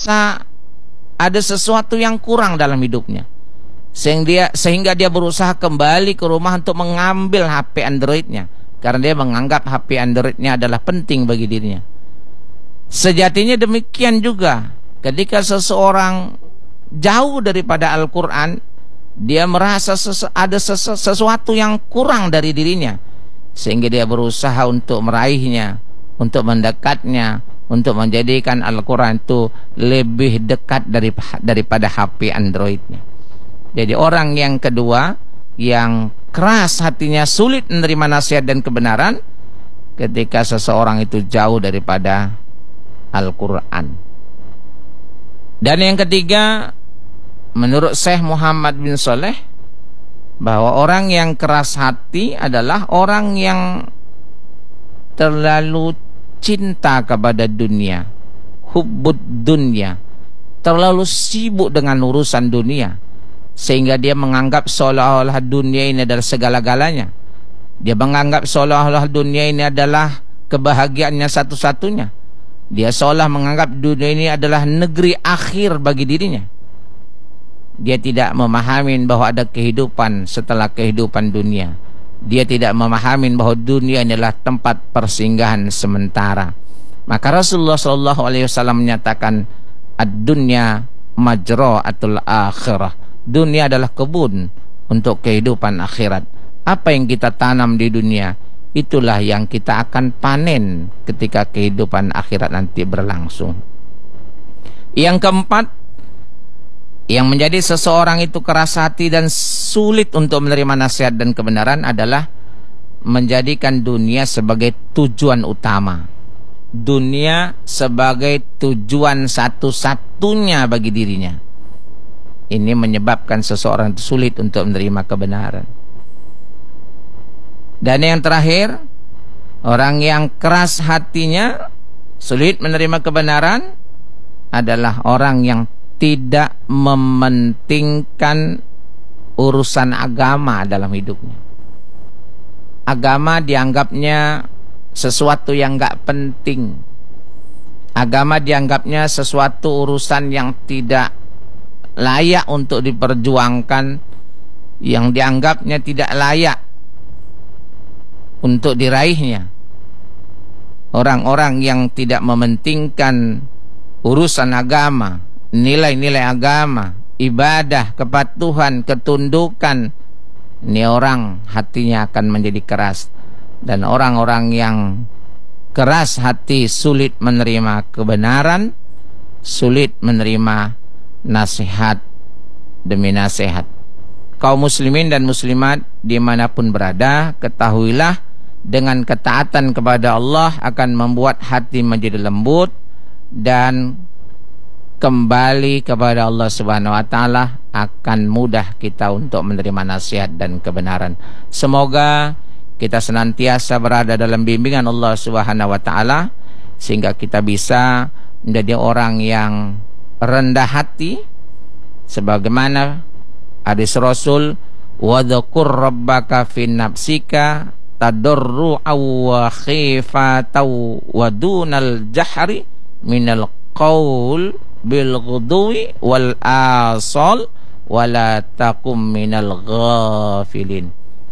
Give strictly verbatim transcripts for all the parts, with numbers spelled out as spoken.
merasa ada sesuatu yang kurang dalam hidupnya, sehingga dia, sehingga dia berusaha kembali ke rumah untuk mengambil H P Androidnya, karena dia menganggap H P Androidnya adalah penting bagi dirinya. Sejatinya demikian juga ketika seseorang jauh daripada Al-Quran, dia merasa sesu, ada sesu, sesuatu yang kurang dari dirinya, sehingga dia berusaha untuk meraihnya, untuk mendekatnya, untuk menjadikan Al-Quran itu lebih dekat dari, daripada H P Androidnya. Jadi orang yang kedua yang keras hatinya, sulit menerima nasihat dan kebenaran ketika seseorang itu jauh daripada Al-Quran. Dan yang ketiga, menurut Syekh Muhammad bin Saleh, bahwa orang yang keras hati adalah orang yang terlalu cinta kepada dunia, hubbud dunia, terlalu sibuk dengan urusan dunia, sehingga dia menganggap seolah-olah dunia ini adalah segala-galanya. Dia menganggap seolah-olah dunia ini adalah kebahagiaannya satu-satunya. Dia seolah menganggap dunia ini adalah negeri akhir bagi dirinya. Dia tidak memahami bahwa ada kehidupan setelah kehidupan dunia. Dia tidak memahami bahwa dunia adalah tempat persinggahan sementara. Maka Rasulullah shallallahu alaihi wasallam menyatakan, ad-dunya majra'atul akhirah. Dunia adalah kebun untuk kehidupan akhirat. Apa yang kita tanam di dunia, itulah yang kita akan panen ketika kehidupan akhirat nanti berlangsung. Yang keempat, yang menjadi seseorang itu keras hati dan sulit untuk menerima nasihat dan kebenaran adalah menjadikan dunia sebagai tujuan utama. Dunia sebagai tujuan satu-satunya bagi dirinya. Ini menyebabkan seseorang itu sulit untuk menerima kebenaran. Dan yang terakhir, orang yang keras hatinya, sulit menerima kebenaran adalah orang yang tidak mementingkan urusan agama dalam hidupnya. Agama dianggapnya sesuatu yang gak penting. Agama dianggapnya sesuatu urusan yang tidak layak untuk diperjuangkan, yang dianggapnya tidak layak untuk diraihnya. Orang-orang yang tidak mementingkan urusan agama, nilai-nilai agama, ibadah, kepatuhan, ketundukan, ini orang hatinya akan menjadi keras. Dan orang-orang yang keras hati sulit menerima kebenaran, sulit menerima nasihat demi nasihat. Kaum muslimin dan muslimat dimanapun berada, ketahuilah dengan ketaatan kepada Allah akan membuat hati menjadi lembut dan kembali kepada Allah Subhanahu wa taala akan mudah kita untuk menerima nasihat dan kebenaran. Semoga kita senantiasa berada dalam bimbingan Allah Subhanahu wa taala sehingga kita bisa menjadi orang yang rendah hati, sebagaimana hadis Rasul, wa dzkur rabbaka fi nafsika tadarru'aw wa khifatan wa dunal jahri minal qaul bil ghudwi wal asal wala takum minal ghafilin.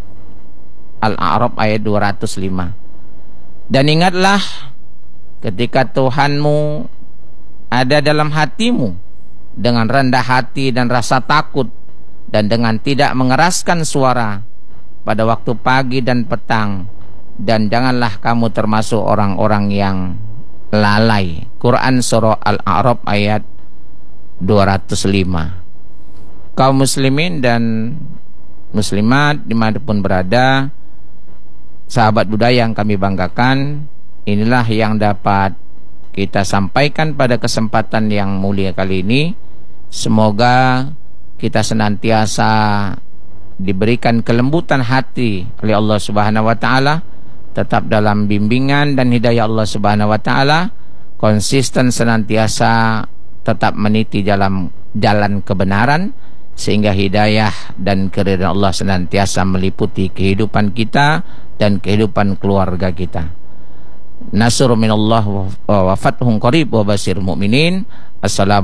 Al-A'raf ayat dua ratus lima. Dan ingatlah ketika Tuhanmu ada dalam hatimu dengan rendah hati dan rasa takut, dan dengan tidak mengeraskan suara pada waktu pagi dan petang, dan janganlah kamu termasuk orang-orang yang lalai. Quran surah Al-A'raf ayat dua ratus lima. Kaum muslimin dan muslimat dimanapun berada, sahabat budaya yang kami banggakan, inilah yang dapat kita sampaikan pada kesempatan yang mulia kali ini. Semoga kita senantiasa diberikan kelembutan hati oleh Allah Subhanahu wa taala, tetap dalam bimbingan dan hidayah Allah Subhanahu wa taala, konsisten senantiasa tetap meniti jalan jalan kebenaran, sehingga hidayah dan keridhaan Allah senantiasa meliputi kehidupan kita dan kehidupan keluarga kita. Nasrun minallah wa fathun qarib wa basyiril mu'minin. Assalamualaikum